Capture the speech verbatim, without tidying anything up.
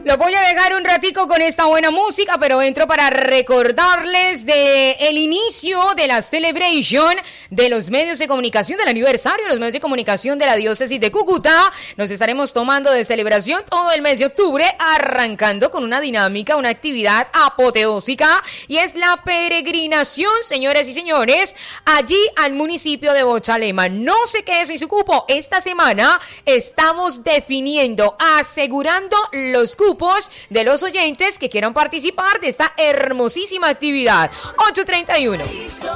Lo voy a dejar un ratico con esta buena música, pero entro para recordarles de el inicio de la celebration de los medios de comunicación, del aniversario de los medios de comunicación de la diócesis de Cúcuta. Nos estaremos tomando de celebración todo el mes de octubre, arrancando con una dinámica, una actividad apoteósica, y es la peregrinación, señores y señores, allí al municipio de Bochalema. No se quede sin su cupo. Esta semana estamos definiendo, asegurando los cupos de los oyentes que quieran participar de esta hermosísima actividad. ocho treinta y uno.